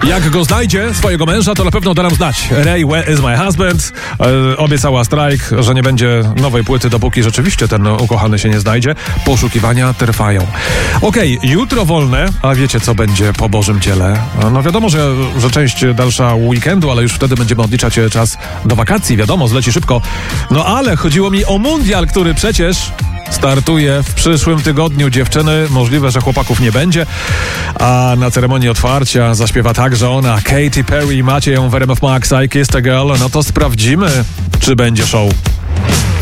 Jak go znajdzie, swojego męża, to na pewno da nam znać. Ray, where is my husband? Obiecała strajk, że nie będzie nowej płyty, dopóki rzeczywiście ten ukochany się nie znajdzie. Poszukiwania trwają. Okej, jutro wolne, a wiecie, co będzie po Bożym Ciele? No wiadomo, że część dalsza weekendu, ale już wtedy będziemy odliczać czas do wakacji, wiadomo, zleci szybko. No ale chodziło mi o mundial, który przecież startuje w przyszłym tygodniu, dziewczyny. Możliwe, że chłopaków nie będzie. A na ceremonii otwarcia zaśpiewa także ona, Katy Perry. Macie ją w RMF Max, I Kissed a Girl. No to sprawdzimy, czy będzie show.